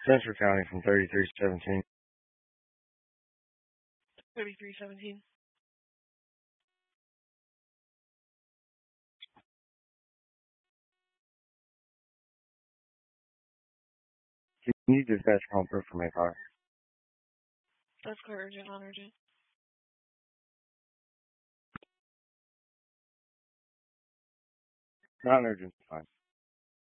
Central County from 3317. 3317. Can you dispatch home proof for my car? That's quite urgent, non-urgent. Not urgent, fine.